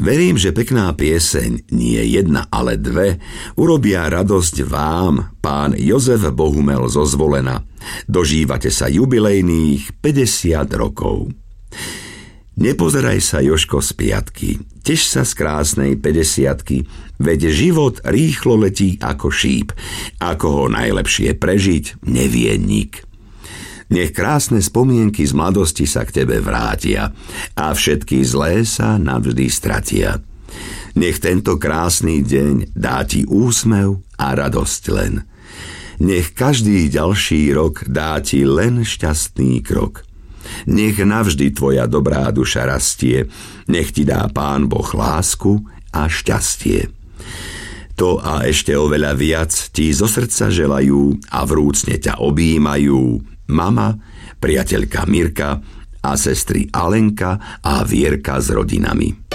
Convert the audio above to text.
Verím, že pekná pieseň, nie jedna, ale dve, urobia radosť vám, pán Jozef Bohumel zo Zvolena. Dožívate sa jubilejných 50 rokov. Nepozeraj sa, Jožko, z piatky, teš sa z krásnej 50-ky, veď život rýchlo letí ako šíp, ako ho najlepšie prežiť nevie nik. Nech krásne spomienky z mladosti sa k tebe vrátia a všetky zlé sa navždy stratia. Nech tento krásny deň dá ti úsmev a radosť len. Nech každý ďalší rok dá ti len šťastný krok. Nech navždy tvoja dobrá duša rastie, nech ti dá Pán Boh lásku a šťastie. To a ešte oveľa viac ti zo srdca želajú a vrúcne ťa objímajú mama, priateľka Mirka a sestry Alenka a Vierka s rodinami.